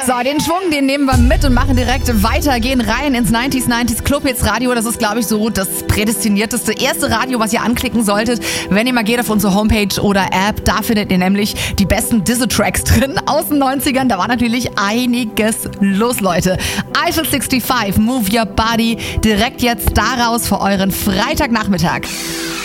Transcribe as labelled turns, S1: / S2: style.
S1: So, den Schwung, den nehmen wir mit und machen direkt weiter, gehen rein ins 90s Club Hits Radio. Das ist, glaube ich, so das prädestinierteste erste Radio, was ihr anklicken solltet, wenn ihr mal geht auf unsere Homepage oder App. Da findet ihr nämlich die besten Diss-Tracks drin aus den 90ern. Da war natürlich einiges los, Leute. Eiffel 65, Move Your Body, direkt jetzt daraus für euren Freitagnachmittag.